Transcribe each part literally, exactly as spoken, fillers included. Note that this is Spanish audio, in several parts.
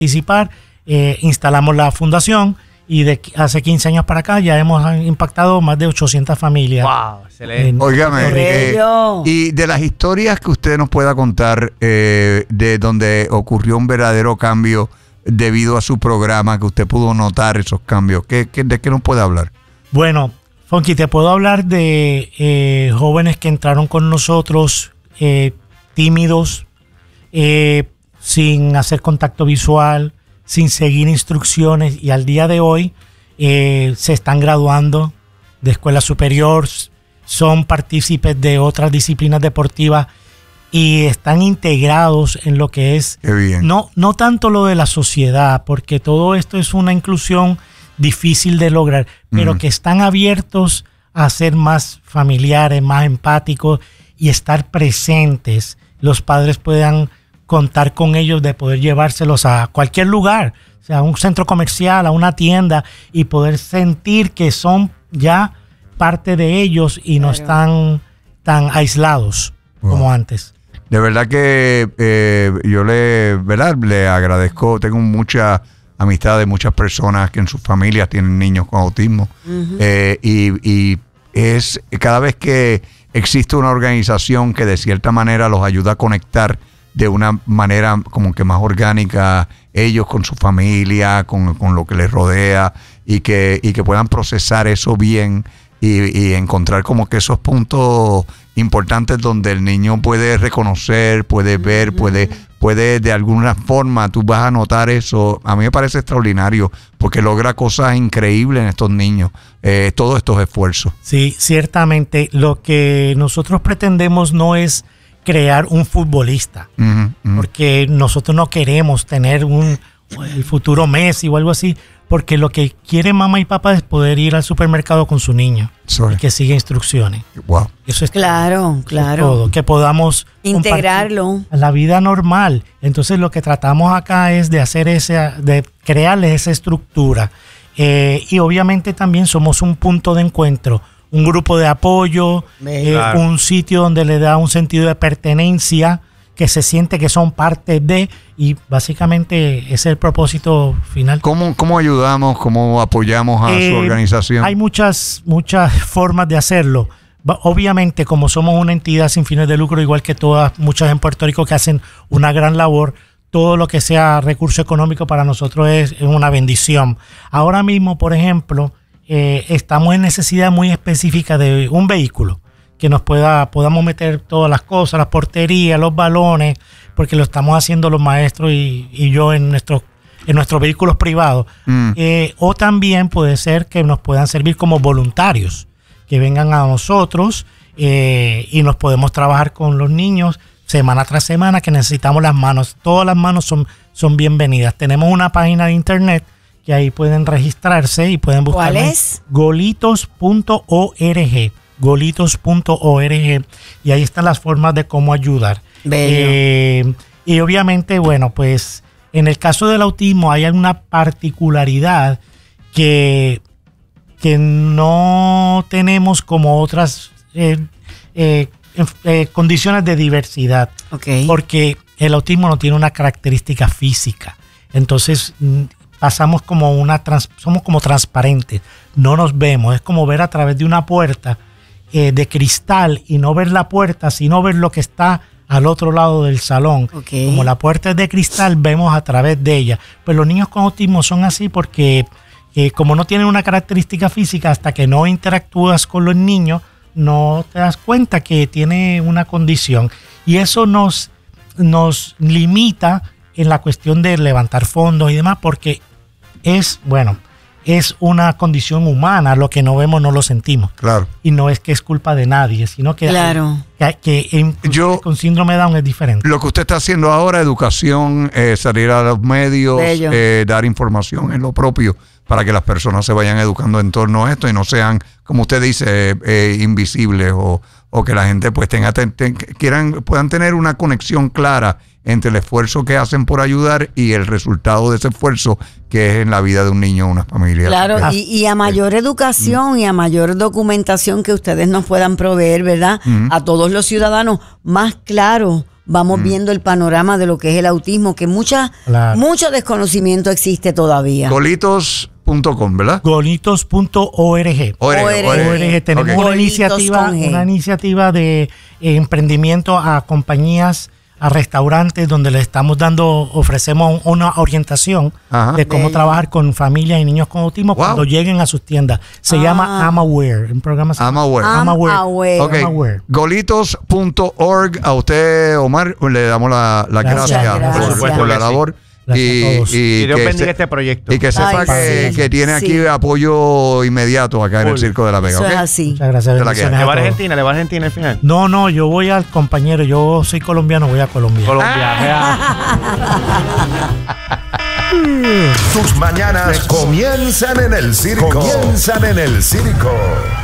participar, eh, instalamos la fundación y de hace quince años para acá ya hemos impactado más de ochocientas familias. ¡Wow! Excelente. Óigame, eh, y de las historias que usted nos pueda contar eh, de donde ocurrió un verdadero cambio debido a su programa, que usted pudo notar esos cambios, ¿qué, qué, ¿de qué nos puede hablar? Bueno, Funky, te puedo hablar de eh, jóvenes que entraron con nosotros eh, tímidos, eh, sin hacer contacto visual, sin seguir instrucciones, y al día de hoy eh, se están graduando de escuela superior, son partícipes de otras disciplinas deportivas y están integrados en lo que es, Qué bien. no, no tanto lo de la sociedad, porque todo esto es una inclusión difícil de lograr, pero mm. que están abiertos a ser más familiares, más empáticos y estar presentes. Los padres puedan contar con ellos, de poder llevárselos a cualquier lugar, o sea, a un centro comercial, a una tienda, y poder sentir que son ya parte de ellos y claro. no están tan aislados wow. como antes. De verdad que eh, yo le, ¿verdad? le agradezco, tengo mucha amistad de muchas personas que en sus familias tienen niños con autismo uh-huh. eh, y, y es cada vez que existe una organización que de cierta manera los ayuda a conectar de una manera como que más orgánica ellos con su familia, con, con lo que les rodea y que, y que puedan procesar eso bien y, y encontrar como que esos puntos importantes donde el niño puede reconocer, puede ver, puede, puede de alguna forma, tú vas a notar eso. A mí me parece extraordinario porque logra cosas increíbles en estos niños, eh, todos estos esfuerzos. Sí, ciertamente lo que nosotros pretendemos no es crear un futbolista, uh-huh, uh-huh. porque nosotros no queremos tener un el futuro Messi o algo así, porque lo que quiere mamá y papá es poder ir al supermercado con su niño Sorry. y que siga instrucciones. Wow. Eso es claro, eso claro. Es todo, que podamos integrarlo a la vida normal. Entonces lo que tratamos acá es de hacer esa, de crearles esa estructura, eh, y obviamente también somos un punto de encuentro, un grupo de apoyo, eh, claro. un sitio donde le da un sentido de pertenencia, que se siente que son parte de, y básicamente ese es el propósito final. ¿Cómo, cómo ayudamos, cómo apoyamos a eh, su organización? Hay muchas, muchas formas de hacerlo. Obviamente, como somos una entidad sin fines de lucro, igual que todas, muchas en Puerto Rico que hacen una gran labor, todo lo que sea recurso económico para nosotros es, es una bendición. Ahora mismo, por ejemplo, Eh, estamos en necesidad muy específica de un vehículo que nos pueda, podamos meter todas las cosas, las porterías, los balones, porque lo estamos haciendo los maestros y, y yo en nuestros en nuestros vehículos privados. Mm. Eh, o también puede ser que nos puedan servir como voluntarios, que vengan a nosotros eh, y nos podemos trabajar con los niños semana tras semana, que necesitamos las manos. Todas las manos son, son bienvenidas. Tenemos una página de internet que ahí pueden registrarse y pueden buscar. ¿Cuál es? golitos punto org. golitos punto org. Y ahí están las formas de cómo ayudar. Eh, y obviamente, bueno, pues en el caso del autismo hay una particularidad que, que no tenemos como otras eh, eh, eh, condiciones de diversidad. Okay. Porque el autismo no tiene una característica física. Entonces pasamos como una trans, somos como transparentes, no nos vemos, es como ver a través de una puerta eh, de cristal y no ver la puerta, sino ver lo que está al otro lado del salón. Okay. Como la puerta es de cristal, vemos a través de ella. Pues los niños con autismo son así porque eh, como no tienen una característica física, hasta que no interactúas con los niños, no te das cuenta que tiene una condición. Y eso nos, nos limita en la cuestión de levantar fondos y demás, porque es, bueno, es una condición humana, lo que no vemos no lo sentimos. Claro. Y no es que es culpa de nadie, sino que, claro. que, que Yo, con síndrome de Down es diferente. Lo que usted está haciendo ahora, educación, eh, salir a los medios, eh, dar información en lo propio, para que las personas se vayan educando en torno a esto y no sean, como usted dice, eh, eh, invisibles, o, o que la gente pues tenga ten, ten, quieran puedan tener una conexión clara entre el esfuerzo que hacen por ayudar y el resultado de ese esfuerzo que es en la vida de un niño o una familia. Claro, y, y a mayor educación mm. y a mayor documentación que ustedes nos puedan proveer, ¿verdad? Mm. A todos los ciudadanos, más claro vamos Mm. viendo el panorama de lo que es el autismo, que mucha, Claro. mucho desconocimiento existe todavía. Golitos punto com, ¿verdad? Golitos punto org. O R G, O R G. O R G. O R G. Tenemos Ok. una Golitos iniciativa, con G. una iniciativa de eh, emprendimiento a compañías, a restaurantes, donde le estamos dando, ofrecemos una orientación Ajá. de cómo Bello. trabajar con familias y niños con autismo Wow. cuando lleguen a sus tiendas. Se Ah. llama AmaWare, un programa se llama Amaware. Am- Amaware. Aware. Ok, Amaware. golitos punto org. A usted, Omar, le damos la, la Gracias. gracias, Muchas por- gracias. por, la Que sí. labor. Gracias y, a todos. y Y Dios que bendiga se- este proyecto. Y que sepa Ay, que, sí. que tiene aquí Sí. apoyo inmediato acá en el Full. Circo de la Vega. Eso ¿ok? es así. Muchas gracias. Te la bendiciones queda. ¿Le a va a todos. Argentina? ¿Le va a Argentina al final? No, no, yo voy al compañero, yo soy colombiano, voy a Colombia. Colombia. vea. Tus mañanas comienzan en el circo. Comienzan en el circo.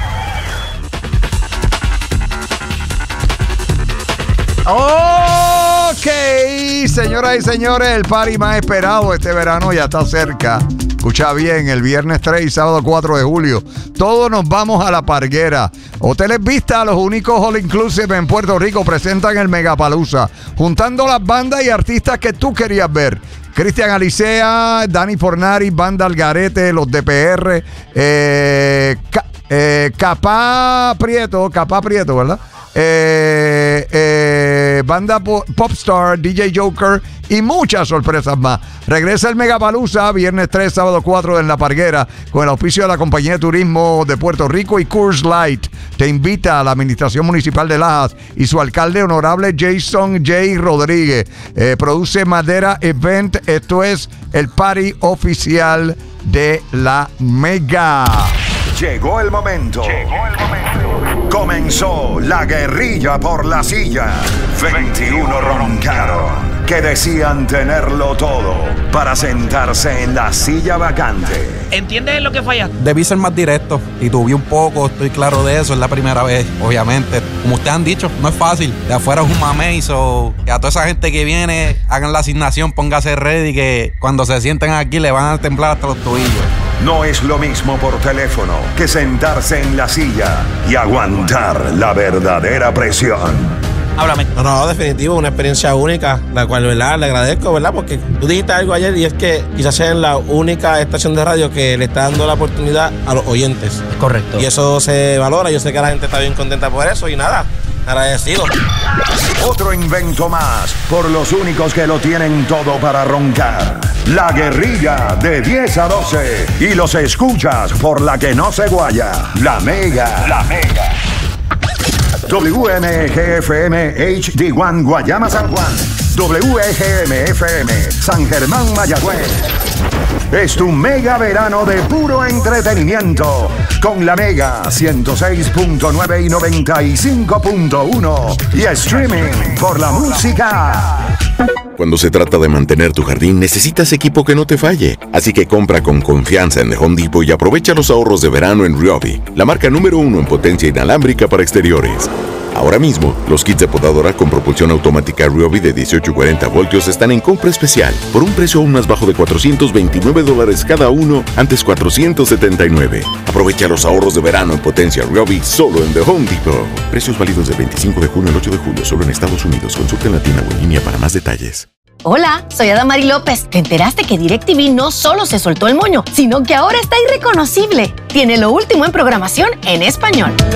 Ok, señoras y señores, el party más esperado este verano ya está cerca. Escucha bien, el viernes tres y sábado cuatro de julio. Todos nos vamos a La Parguera. Hoteles Vista, los únicos all inclusive en Puerto Rico, presentan el Megapalooza, juntando las bandas y artistas que tú querías ver. Cristian Alicea, Dani Fornari, Banda Algarete, los D P R, eh, Ca- eh, Capá Prieto, Capá Prieto, ¿verdad? Eh, eh, banda po- Popstar, D J Joker y muchas sorpresas más. Regresa el Megapalooza, viernes tres, sábado cuatro en La Parguera, con el auspicio de la Compañía de Turismo de Puerto Rico y Coors Light. Te invita a la Administración Municipal de Lajas y su alcalde honorable Jason J. Rodríguez. Eh, produce Madera Event. Esto es el party oficial de la Mega. Llegó el momento. Llegó el momento. Comenzó la guerrilla por la silla. veintiuno roncaron que decían tenerlo todo para sentarse en la silla vacante. ¿Entiendes lo que fallaste? Debí ser más directo y tuve un poco, estoy claro de eso, es la primera vez, obviamente. Como ustedes han dicho, no es fácil. De afuera es un mamey, so, que a toda esa gente que viene, hagan la asignación, póngase ready, que cuando se sienten aquí le van a temblar hasta los tobillos. No es lo mismo por teléfono que sentarse en la silla y aguantar la verdadera presión. Háblame. No, no, definitivo, una experiencia única, la cual, ¿verdad? Le agradezco, ¿verdad? Porque tú dijiste algo ayer y es que quizás sea la única estación de radio que le está dando la oportunidad a los oyentes. Correcto. Y eso se valora, yo sé que la gente está bien contenta por eso y nada, agradecido. Otro invento más por los únicos que lo tienen todo para roncar. La guerrilla de diez a doce y los escuchas por la que no se guaya. La Mega. La Mega. W M G F M H D uno Guayama San Juan. W E G M F M San Germán Mayagüez. Es tu mega verano de puro entretenimiento con la Mega ciento seis punto nueve y noventa y cinco punto uno y streaming por la música. Cuando se trata de mantener tu jardín, necesitas equipo que no te falle. Así que compra con confianza en The Home Depot y aprovecha los ahorros de verano en Ryobi, la marca número uno en potencia inalámbrica para exteriores. Ahora mismo, los kits de podadora con propulsión automática Ryobi de dieciocho y cuarenta voltios están en compra especial por un precio aún más bajo de cuatrocientos veintinueve dólares cada uno, antes cuatrocientos setenta y nueve. Aprovecha los ahorros de verano en potencia Ryobi solo en The Home Depot. Precios válidos del veinticinco de junio al ocho de julio solo en Estados Unidos. Consulta en la tienda o en línea para más detalles. Hola, soy Adamari López. ¿Te enteraste que DirecTV no solo se soltó el moño, sino que ahora está irreconocible? Tiene lo último en programación en español.